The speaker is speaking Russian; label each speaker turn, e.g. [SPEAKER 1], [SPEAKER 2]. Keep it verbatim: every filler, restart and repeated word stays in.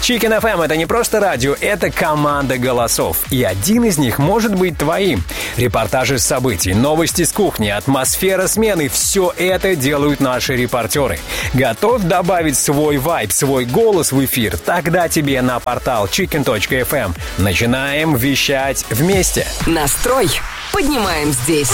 [SPEAKER 1] Chicken эф эм — это не просто радио, это команда голосов. И один из них может быть твоим. Репортажи с событий, новости с кухни, атмосфера смены — все это делают наши репортеры. Готов добавить свой вайб, свой голос в эфир? Тогда тебе на портал чикен точка эф эм. Начинаем вещать вместе.
[SPEAKER 2] Настрой поднимаем здесь.